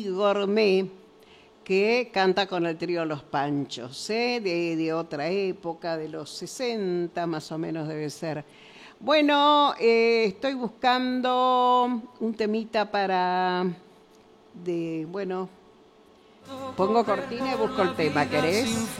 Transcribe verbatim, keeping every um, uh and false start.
Gourmet, que canta con el trío Los Panchos, ¿eh? de, de otra época, de los sesenta más o menos debe ser. Bueno, eh, estoy buscando un temita para, de, bueno, pongo cortina y busco el tema, ¿querés?